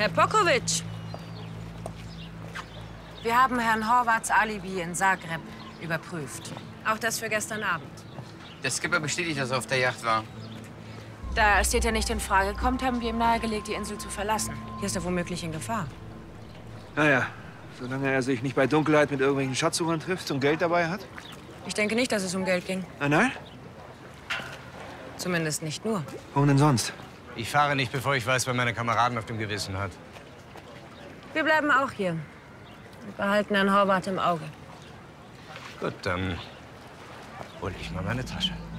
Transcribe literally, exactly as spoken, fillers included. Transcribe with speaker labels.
Speaker 1: Herr Pokovic! Wir haben Herrn Horvaths Alibi in Zagreb überprüft. Auch das für gestern Abend.
Speaker 2: Der Skipper bestätigt, dass er auf der Yacht war.
Speaker 1: Da es Täter nicht in Frage kommt, haben wir ihm nahegelegt, die Insel zu verlassen. Hier ist er womöglich in Gefahr.
Speaker 3: Naja, solange er sich nicht bei Dunkelheit mit irgendwelchen Schatzsuchern trifft und Geld dabei hat.
Speaker 1: Ich denke nicht, dass es um Geld ging.
Speaker 3: Nein, nein?
Speaker 1: Zumindest nicht nur.
Speaker 3: Warum denn sonst?
Speaker 4: Ich fahre nicht, bevor ich weiß, wer meine Kameraden auf dem Gewissen hat.
Speaker 1: Wir bleiben auch hier. Und behalten Herrn Horvath im Auge.
Speaker 4: Gut, dann hole ich mal meine Tasche.